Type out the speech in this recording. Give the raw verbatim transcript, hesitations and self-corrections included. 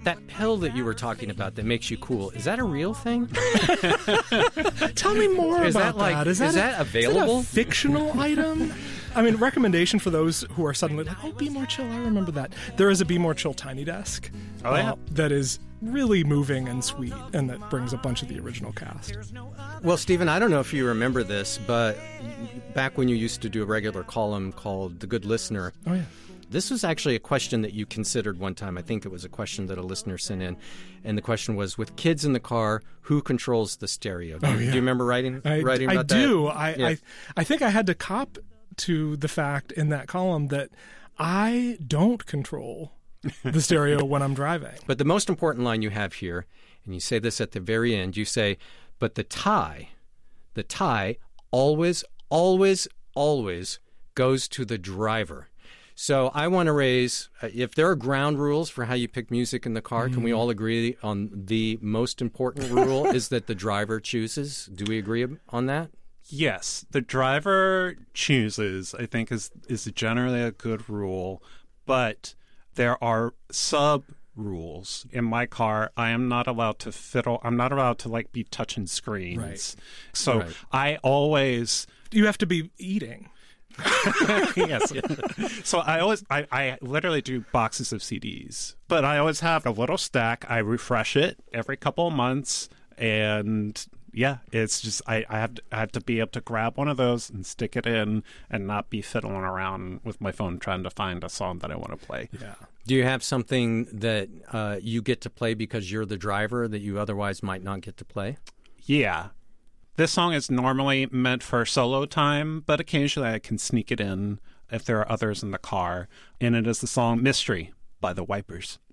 That pill that you were talking about that makes you cool, is that a real thing? Tell me more is about that. Like, that. Is, that, that a, available? Is that a fictional item? I mean, recommendation for those who are suddenly like, oh, Be More Chill, I remember that. There is a Be More Chill Tiny Desk oh, yeah. uh, that is really moving and sweet, and that brings a bunch of the original cast. Well, Stephen, I don't know if you remember this, but back when you used to do a regular column called The Good Listener, oh yeah, this was actually a question that you considered one time. I think it was a question that a listener sent in, and the question was, with kids in the car, who controls the stereo? Do, oh, you, yeah. do you remember writing, I, writing I about do. that? I, Yeah. I I think I had to cop to the fact in that column that I don't control the stereo when I'm driving. But the most important line you have here, and you say this at the very end, you say, but the tie, the tie always, always, always goes to the driver. So I want to raise, uh, if there are ground rules for how you pick music in the car, mm. can we all agree on the most important rule is that the driver chooses? Do we agree on that? Yes, the driver chooses, I think, is is generally a good rule, but there are sub rules. In my car, I am not allowed to fiddle. I'm not allowed to like be touching screens. Right. So right. I always you have to be eating. Yes. So I always I, I literally do boxes of C Ds. But I always have a little stack. I refresh it every couple of months, and yeah, it's just I, I have to, I have to be able to grab one of those and stick it in and not be fiddling around with my phone trying to find a song that I want to play. Yeah. Do you have something that uh, you get to play because you're the driver that you otherwise might not get to play? Yeah. This song is normally meant for solo time, but occasionally I can sneak it in if there are others in the car. And it is the song Mystery by The Wipers.